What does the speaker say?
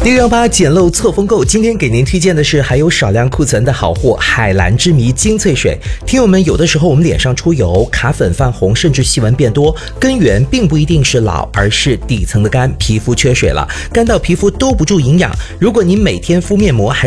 618捡漏错风购，今天给您推荐的是还有少量库存的好货——海蓝之谜精粹水。听友们，有的时候我们脸上出油、卡粉、泛红，甚至细纹变多，根源并不一定是老，而是底层的肝、皮肤缺水了，肝到皮肤都不注营养。如果您每天敷面膜，还